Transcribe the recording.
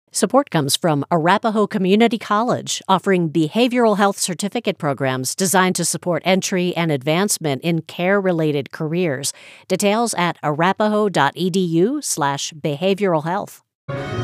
Support comes from Arapahoe Community College, offering behavioral health certificate programs designed to support entry and advancement in care-related careers. Details at arapahoe.edu/behavioralhealth.